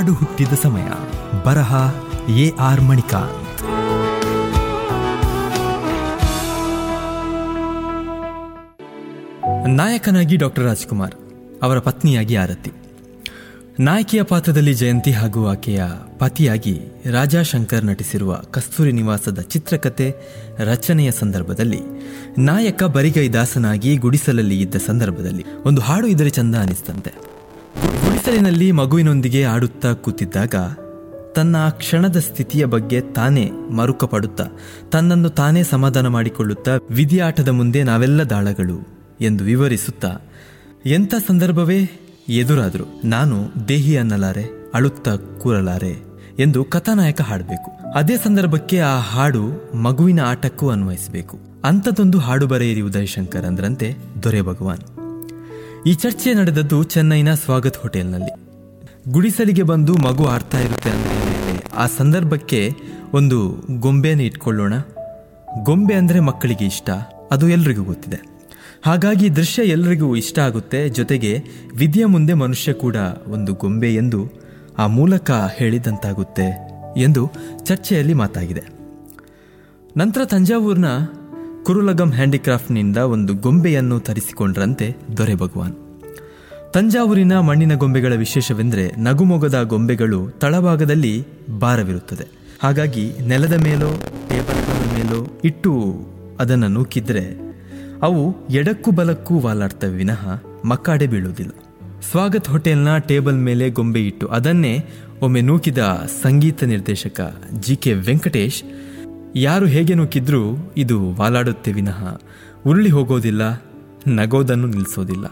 ಹಾಡು ಹುಟ್ಟಿದ ಸಮಯ. ಬರಹ ಎ.ಆರ್. ಮಣಿಕಾಂತ್. ನಾಯಕನಾಗಿ ಡಾಕ್ಟರ್ ರಾಜ್ಕುಮಾರ್, ಅವರ ಪತ್ನಿಯಾಗಿ ಆರತಿ. ನಾಯಕಿಯ ಪಾತ್ರದಲ್ಲಿ ಜಯಂತಿ ಹಾಗೂ ಆಕೆಯ ಪತಿಯಾಗಿ ರಾಜಾಶಂಕರ್ ನಟಿಸಿರುವ ಕಸ್ತೂರಿ ನಿವಾಸದ ಚಿತ್ರಕಥೆ ರಚನೆಯ ಸಂದರ್ಭದಲ್ಲಿ ನಾಯಕ ಬರಿಗೈದಾಸನಾಗಿ ಗುಡಿಸಲಲ್ಲಿ ಇದ್ದ ಸಂದರ್ಭದಲ್ಲಿ ಒಂದು ಹಾಡು ಇದ್ದರೆ ಚಂದ ಅನಿಸ್ತಂತೆ. ಗುಡಿಸಲಿನಲ್ಲಿ ಮಗುವಿನೊಂದಿಗೆ ಆಡುತ್ತಾ ಕೂತಿದ್ದಾಗ ತನ್ನ ಆ ಕ್ಷಣದ ಸ್ಥಿತಿಯ ಬಗ್ಗೆ ತಾನೇ ಮರುಕ ಪಡುತ್ತಾ ತನ್ನನ್ನು ತಾನೇ ಸಮಾಧಾನ ಮಾಡಿಕೊಳ್ಳುತ್ತಾ ವಿಧಿಯಾಟದ ಮುಂದೆ ನಾವೆಲ್ಲ ದಾಳಗಳು ಎಂದು ವಿವರಿಸುತ್ತಾ ಎಂಥ ಸಂದರ್ಭವೇ ಎದುರಾದರೂ ನಾನು ದೇಹಿ ಅನ್ನಲಾರೆ, ಅಳುತ್ತಾ ಕೂರಲಾರೆ ಎಂದು ಕಥಾನಾಯಕ ಹಾಡಬೇಕು. ಅದೇ ಸಂದರ್ಭಕ್ಕೆ ಆ ಹಾಡು ಮಗುವಿನ ಆಟಕ್ಕೂ ಅನ್ವಯಿಸಬೇಕು. ಅಂಥದ್ದೊಂದು ಹಾಡು ಬರೆಯಿರಿ ಉದಯಶಂಕರ್ ಅಂದ್ರಂತೆ ದೊರೆ ಭಗವಾನ್. ಈ ಚರ್ಚೆ ನಡೆದದ್ದು ಚೆನ್ನೈನ ಸ್ವಾಗತ್ ಹೋಟೆಲ್ನಲ್ಲಿ. ಗುಡಿಸಲಿಗೆ ಬಂದು ಮಗು ಆಡ್ತಾ ಇರುತ್ತೆ ಅಂದರೆ ಆ ಸಂದರ್ಭಕ್ಕೆ ಒಂದು ಗೊಂಬೆಯನ್ನು ಇಟ್ಕೊಳ್ಳೋಣ. ಗೊಂಬೆ ಅಂದರೆ ಮಕ್ಕಳಿಗೆ ಇಷ್ಟ, ಅದು ಎಲ್ರಿಗೂ ಗೊತ್ತಿದೆ. ಹಾಗಾಗಿ ದೃಶ್ಯ ಎಲ್ರಿಗೂ ಇಷ್ಟ ಆಗುತ್ತೆ. ಜೊತೆಗೆ ವಿಧಿಯ ಮುಂದೆ ಮನುಷ್ಯ ಕೂಡ ಒಂದು ಗೊಂಬೆ ಎಂದು ಆ ಮೂಲಕ ಹೇಳಿದಂತಾಗುತ್ತೆ ಎಂದು ಚರ್ಚೆಯಲ್ಲಿ ಮಾತಾಗಿದೆ. ನಂತರ ತಂಜಾವೂರಿನ ಕುರುಲಗಂ ಹ್ಯಾಂಡಿಕ್ರಾಫ್ಟ್ನಿಂದ ಒಂದು ಗೊಂಬೆಯನ್ನು ತರಿಸಿಕೊಂಡ್ರಂತೆ ದೊರೆ ಭಗವಾನ್. ತಂಜಾವೂರಿನ ಮಣ್ಣಿನ ಗೊಂಬೆಗಳ ವಿಶೇಷವೆಂದರೆ ನಗುಮೊಗದ ಗೊಂಬೆಗಳು ತಳಭಾಗದಲ್ಲಿ ಭಾರವಿರುತ್ತದೆ. ಹಾಗಾಗಿ ನೆಲದ ಮೇಲೋ ಟೇಬಲ್ ಮೇಲೋ ಇಟ್ಟು ಅದನ್ನು ನೂಕಿದ್ರೆ ಅವು ಎಡಕ್ಕೂ ಬಲಕ್ಕೂ ವಾಲಾಡ್ತವೆ ವಿನಃ ಮಕ್ಕಾಡೆ ಬೀಳುವುದಿಲ್ಲ. ಸ್ವಾಗತ್ ಹೋಟೆಲ್ನ ಟೇಬಲ್ ಮೇಲೆ ಗೊಂಬೆ ಇಟ್ಟು ಅದನ್ನೇ ಒಮ್ಮೆ ನೂಕಿದ ಸಂಗೀತ ನಿರ್ದೇಶಕ ಜಿ.ಕೆ. ವೆಂಕಟೇಶ್, ಯಾರು ಹೇಗೆ ನೂಕಿದ್ರೂ ಇದು ವಾಲಾಡುತ್ತೆ ವಿನಃ ಉರುಳಿ ಹೋಗೋದಿಲ್ಲ, ನಗೋದನ್ನು ನಿಲ್ಲಿಸೋದಿಲ್ಲ.